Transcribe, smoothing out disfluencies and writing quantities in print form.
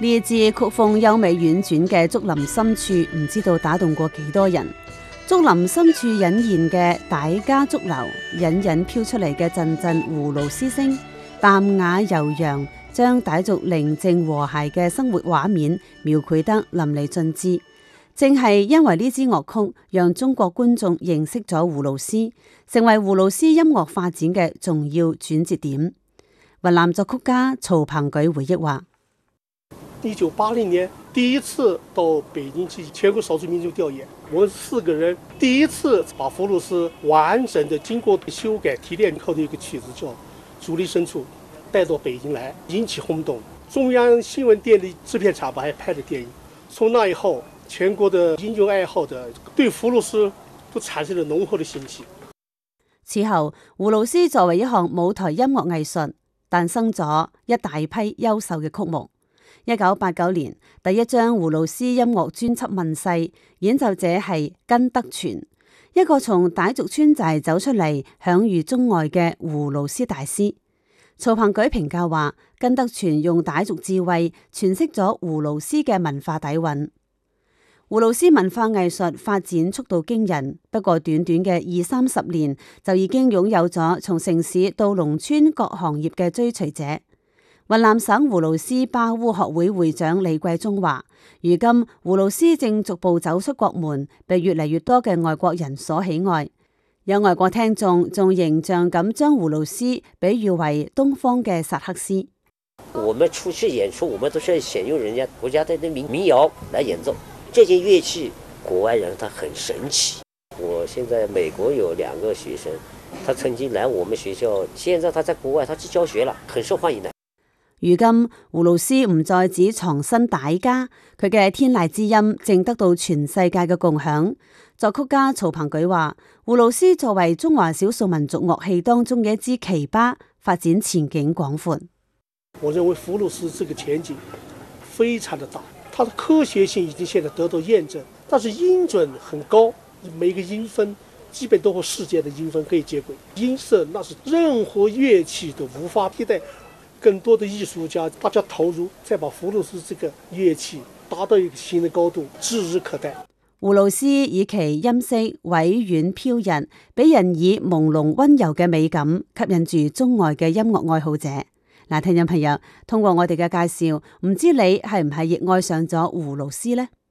呢支曲風優美婉轉嘅《竹林深處》，唔知道打動過幾多人。竹林深處隱現嘅傣家竹樓，隱隱飄出嚟嘅陣陣葫蘆絲聲，淡雅悠揚，將傣族寧靜和諧嘅生活畫面描繪得淋漓盡致。正係因為呢支樂曲，讓中國觀眾認識咗葫蘆絲，成為葫蘆絲音樂發展嘅重要轉折點。雲南作曲家曹鵬舉回憶話 ：1980年第一次到北京去全國少數民族調研，我們4個人第一次把葫蘆絲完整的經過修改提煉後的一個曲子叫《竹林深處》帶到北京來，引起轟動。中央新聞電力製片廠還拍了電影。從那以後，全國的音樂愛好者對葫蘆絲都產生了濃厚的興趣。 此後，葫蘆絲作為一項舞台音樂藝術，誕生咗一大批優秀嘅曲目。1989年，第一張葫蘆絲音樂專輯問世，演奏者係根德全，一個從傣族村寨走出嚟享譽中外嘅葫蘆絲大師。曹鵬舉評價話，根德全用傣族智慧詮釋咗葫蘆絲嘅文化底蘊。葫蘆絲文化藝術發展速度驚人，不過短短嘅20-30年就已經擁有咗從城市到農村各行業嘅追隨者。雲南省葫蘆絲巴烏學會會長李貴忠話，如今葫蘆絲正逐步走出國門，被越嚟越多嘅外國人所喜愛。有外國聽眾仲形象咁將葫蘆絲比喻為東方嘅薩克斯。 我們出去演出，我們都是選用人家國家的民謠來演奏。這件樂器，國外人他很神奇。我現在美國有2個學生，他曾經來我們學校，現在他在國外他去教學了，很受歡迎的。 如今葫蘆絲唔再只藏身傣家，佢嘅天籟之音正得到全世界嘅共享。作曲家曹鵬舉話，葫蘆絲作為中華少數民族樂器當中嘅一支奇葩，發展前景廣闊。 我認為葫蘆絲這個前景非常的大，它的科學性已經現在得到驗證，但是音準很高，每個音分基本都和世界的音分可以接軌，音色那是任何樂器都無法替代。更多的藝術家大家投入，再把葫蘆絲這個樂器達到一個新的高度，指日可待。 葫蘆絲以其音色委婉飄逸，俾人以朦朧溫柔嘅美感吸引住中外嘅音樂愛好者。嗱，聽眾朋友，通過我哋嘅介紹，唔知你係唔係亦愛上咗葫蘆絲呢？